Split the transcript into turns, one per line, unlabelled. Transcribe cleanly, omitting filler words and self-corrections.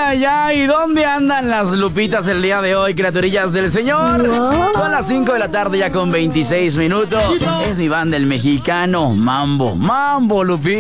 ay, ay. ¿Dónde andan las Lupitas el día de hoy, criaturillas del Señor? Son las 5 de la tarde ya con 26 minutos. Es mi banda el mexicano. Mambo, Lupita.